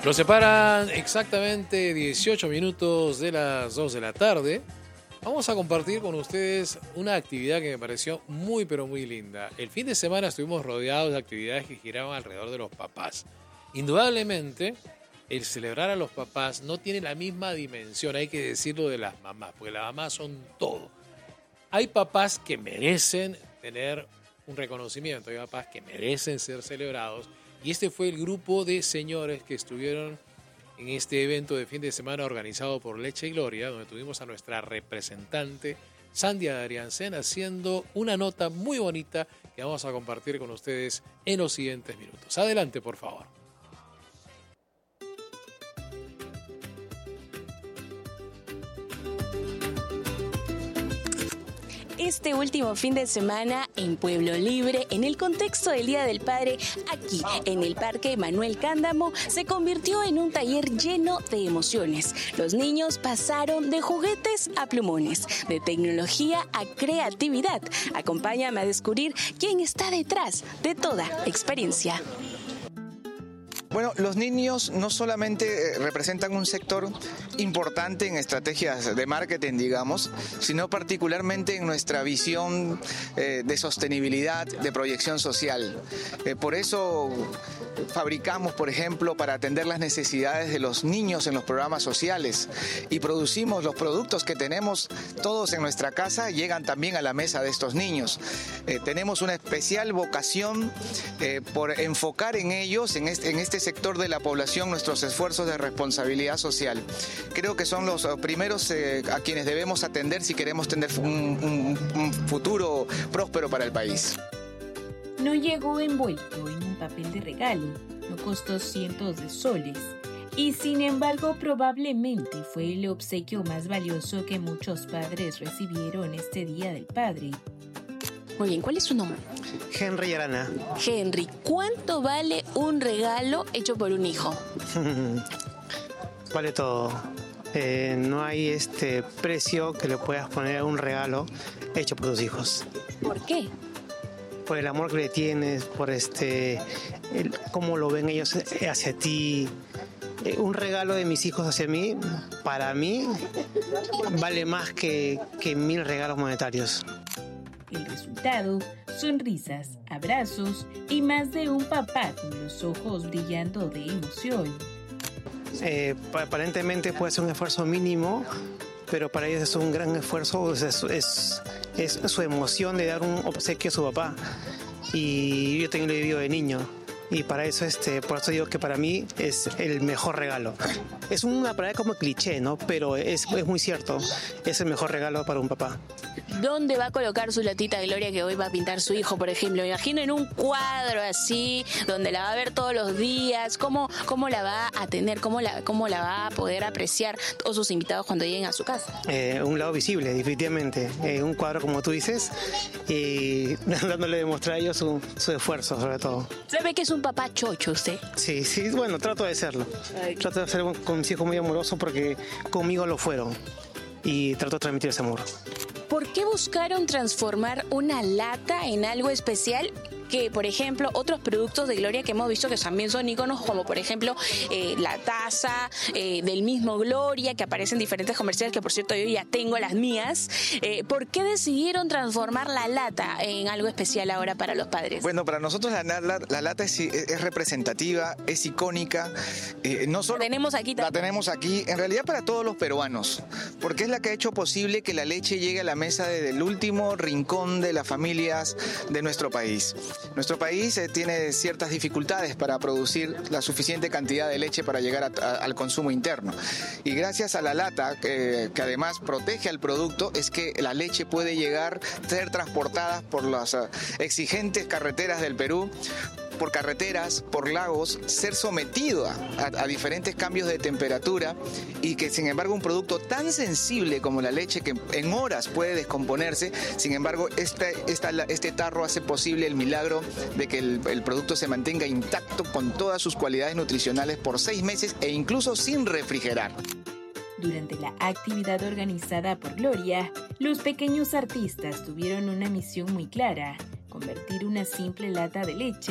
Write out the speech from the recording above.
Nos separan exactamente 18 minutos de las 2 de la tarde. Vamos a compartir con ustedes una actividad que me pareció muy pero muy linda. El fin de semana estuvimos rodeados de actividades que giraban alrededor de los papás. Indudablemente, el celebrar a los papás no tiene la misma dimensión, hay que decirlo, de las mamás, porque las mamás son todo. Hay papás que merecen tener un reconocimiento, hay papás que merecen ser celebrados, y este fue el grupo de señores que estuvieron en este evento de fin de semana organizado por Leche y Gloria, donde tuvimos a nuestra representante Sandia Adriansen haciendo una nota muy bonita que vamos a compartir con ustedes en los siguientes minutos. Adelante, por favor. Este último fin de semana en Pueblo Libre, en el contexto del Día del Padre, aquí en el Parque Manuel Cándamo, se convirtió en un taller lleno de emociones. Los niños pasaron de juguetes a plumones, de tecnología a creatividad. Acompáñame a descubrir quién está detrás de toda experiencia. Bueno, los niños no solamente representan un sector importante en estrategias de marketing, digamos, sino particularmente en nuestra visión de sostenibilidad, de proyección social. Por eso fabricamos, por ejemplo, para atender las necesidades de los niños en los programas sociales, y producimos los productos que tenemos todos en nuestra casa, llegan también a la mesa de estos niños. Tenemos una especial vocación por enfocar en ellos, en este sector de la población, nuestros esfuerzos de responsabilidad social. Creo que son los primeros a quienes debemos atender si queremos tener un futuro próspero para el país. No llegó envuelto en un papel de regalo, no costó cientos de soles, y sin embargo probablemente fue el obsequio más valioso que muchos padres recibieron este Día del Padre. Muy bien, ¿cuál es su nombre? Henry Arana. Henry, ¿cuánto vale un regalo hecho por un hijo? Vale todo. No hay precio que le puedas poner a un regalo hecho por tus hijos. ¿Por qué? Por el amor que le tienes, por cómo lo ven ellos hacia ti. Un regalo de mis hijos hacia mí, para mí, vale más que 1000 regalos monetarios. El resultado, sonrisas, abrazos y más de un papá con los ojos brillando de emoción. Aparentemente puede ser un esfuerzo mínimo, pero para ellos es un gran esfuerzo, es su emoción de dar un obsequio a su papá. Y yo también lo he vivido de niño. Y para eso, por eso digo que para mí es el mejor regalo. Es una palabra como cliché, ¿no? Pero es muy cierto. Es el mejor regalo para un papá. ¿Dónde va a colocar su latita de Gloria que hoy va a pintar su hijo, por ejemplo? Me imagino en un cuadro así, donde la va a ver todos los días. ¿Cómo la va a tener? ¿Cómo la va a poder apreciar todos sus invitados cuando lleguen a su casa? Un lado visible, definitivamente. Un cuadro, como tú dices, y dándole a demostrar a ellos su esfuerzo, sobre todo. ¿Sabe que es un papá chocho usted? Sí, bueno, trato de serlo. Trato de ser con mis hijos muy amoroso porque conmigo lo fueron. Y trato de transmitir ese amor. ¿Por qué buscaron transformar una lata en algo especial que, por ejemplo, otros productos de Gloria que hemos visto que también son íconos, como por ejemplo la taza del mismo Gloria, que aparece en diferentes comerciales, que por cierto yo ya tengo las mías? ¿Por qué decidieron transformar la lata en algo especial ahora para los padres? Bueno, para nosotros la lata es representativa, es icónica. No solo la tenemos aquí también. La tenemos aquí, en realidad para todos los peruanos, porque es la que ha hecho posible que la leche llegue a la mesa desde el último rincón de las familias de nuestro país. Nuestro país tiene ciertas dificultades para producir la suficiente cantidad de leche para llegar al consumo interno. Y gracias a la lata, que además protege al producto, es que la leche puede llegar, ser transportada por las exigentes carreteras del Perú, por carreteras, por lagos, ser sometido a diferentes cambios de temperatura, y que sin embargo un producto tan sensible como la leche, que en horas puede descomponerse, sin embargo este tarro hace posible el milagro de que el producto se mantenga intacto con todas sus cualidades nutricionales por 6 meses e incluso sin refrigerar. Durante la actividad organizada por Gloria, los pequeños artistas tuvieron una misión muy clara: convertir una simple lata de leche